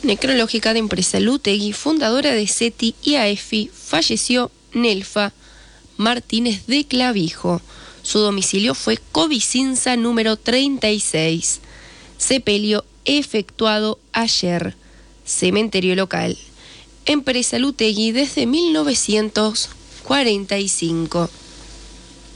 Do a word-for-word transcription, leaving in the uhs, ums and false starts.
necrológica de Empresa Lutegui, fundadora de SETI y A E F I, falleció Nelfa Martínez de Clavijo. Su domicilio fue Covicinza número treinta y seis. Sepelio efectuado ayer. Cementerio local. Empresa Lutegui desde mil novecientos cuarenta y cinco.